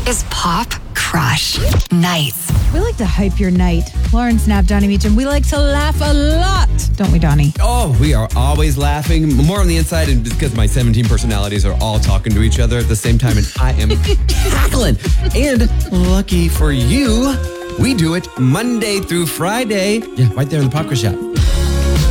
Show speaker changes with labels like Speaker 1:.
Speaker 1: is Pop Crush Nights.
Speaker 2: We like to hype your night. Lauren Snap, Donnie Meacham. We like to laugh a lot, don't we, Donnie?
Speaker 3: Oh, we are always laughing. More on the inside, and because my 17 personalities are all talking to each other at the same time, and I am cackling. And lucky for you, we do it Monday through Friday. Yeah, right there in the Pop Crush app.